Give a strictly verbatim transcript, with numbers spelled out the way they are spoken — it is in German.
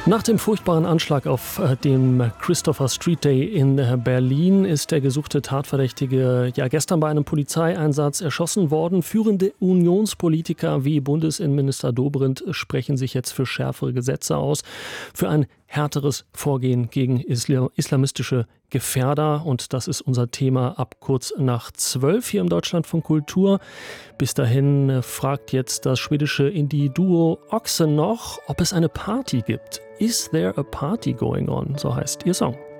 Nach dem furchtbaren Anschlag auf äh, dem Christopher Street Day in äh, Berlin ist der gesuchte Tatverdächtige ja gestern bei einem Polizeieinsatz erschossen worden. Führende Unionspolitiker wie Bundesinnenminister Dobrindt sprechen sich jetzt für schärfere Gesetze aus, für ein härteres Vorgehen gegen isla- islamistische Gefährder. Und das ist unser Thema ab kurz nach zwölf hier im Deutschlandfunk Kultur. Bis dahin äh, fragt jetzt das schwedische Indie-Duo Ochse noch, ob es eine Party gibt. Is there a party going on? So heißt ihr Song.